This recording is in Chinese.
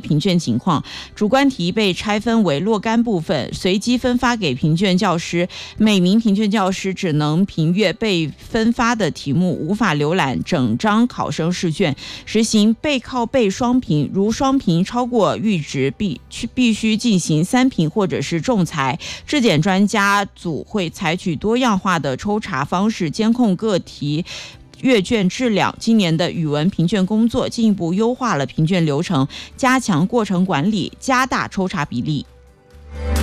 评卷情况。主观题被拆分为若干部分，随机分发给评卷教师，每名评卷教师只能评阅被分发的题目，无法浏览整张考生试卷。实行背靠背双评，如双评超过阈值必须进行3评或者是仲裁。质检专家组会采取多样化的抽查方式，监控各题阅卷质量。今年的语文评卷工作进一步优化了评卷流程，加强过程管理，加大抽查比例。